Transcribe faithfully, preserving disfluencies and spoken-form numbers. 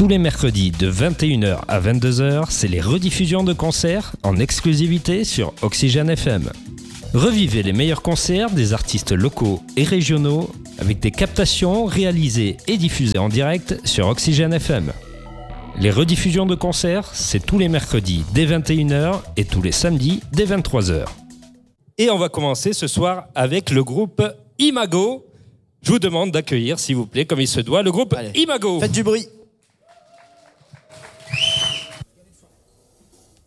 Tous les mercredis de vingt et une heures à vingt-deux heures, c'est les rediffusions de concerts en exclusivité sur Oxygène F M. Revivez les meilleurs concerts des artistes locaux et régionaux avec des captations réalisées et diffusées en direct sur Oxygène F M. Les rediffusions de concerts, c'est tous les mercredis dès vingt et une heures et tous les samedis dès vingt-trois heures. Et on va commencer ce soir avec le groupe Imago. Je vous demande d'accueillir, s'il vous plaît, comme il se doit, le groupe Allez. Imago. Faites du bruit.